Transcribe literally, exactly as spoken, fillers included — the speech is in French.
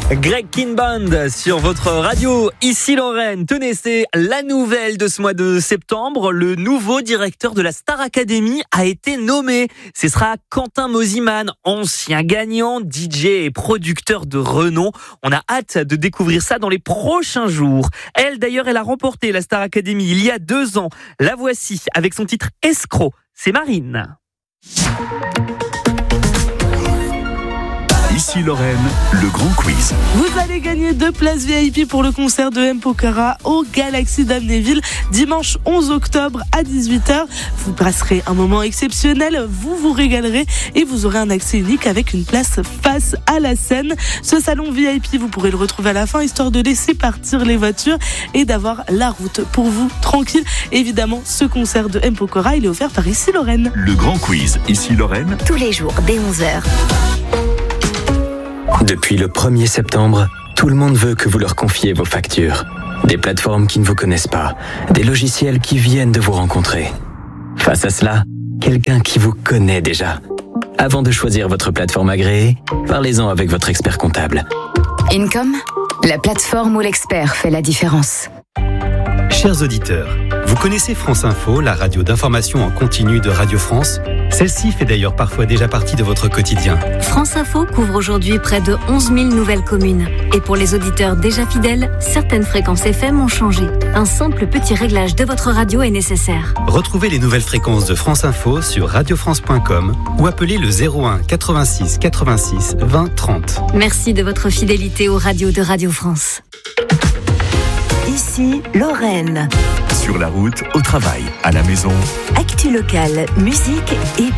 Greg Kinband sur votre radio, ici Lorraine. Tenez, c'est la nouvelle de ce mois de septembre. Le nouveau directeur de la Star Academy a été nommé. Ce sera Quentin Mosimann, ancien gagnant, D J et producteur de renom. On a hâte de découvrir ça dans les prochains jours. Elle, d'ailleurs, elle a remporté la Star Academy il y a deux ans. La voici avec son titre Escroc. C'est Marine. Ici Lorraine, le grand quiz. Vous allez gagner deux places V I P pour le concert de M. Pokora au Galaxy d'Amnéville dimanche onze octobre à dix-huit heures. Vous passerez un moment exceptionnel, vous vous régalerez et vous aurez un accès unique avec une place face à la scène. Ce salon V I P, vous pourrez le retrouver à la fin, histoire de laisser partir les voitures et d'avoir la route pour vous tranquille. Évidemment, ce concert de M. Pokora, il est offert par Ici Lorraine. Le grand quiz, Ici Lorraine. Tous les jours dès onze heures. Depuis le premier septembre, tout le monde veut que vous leur confiez vos factures. Des plateformes qui ne vous connaissent pas, des logiciels qui viennent de vous rencontrer. Face à cela, quelqu'un qui vous connaît déjà. Avant de choisir votre plateforme agréée, parlez-en avec votre expert comptable. Income, la plateforme où l'expert fait la différence. Chers auditeurs, vous connaissez France Info, la radio d'information en continu de Radio France ? Celle-ci fait d'ailleurs parfois déjà partie de votre quotidien. France Info couvre aujourd'hui près de onze mille nouvelles communes. Et pour les auditeurs déjà fidèles, certaines fréquences F M ont changé. Un simple petit réglage de votre radio est nécessaire. Retrouvez les nouvelles fréquences de France Info sur radio france point com ou appelez le zéro un quatre-vingt-six quatre-vingt-six vingt trente. Merci de votre fidélité aux radios de Radio France. Ici Lorraine. Sur la route, au travail, à la maison. Actu locale, musique et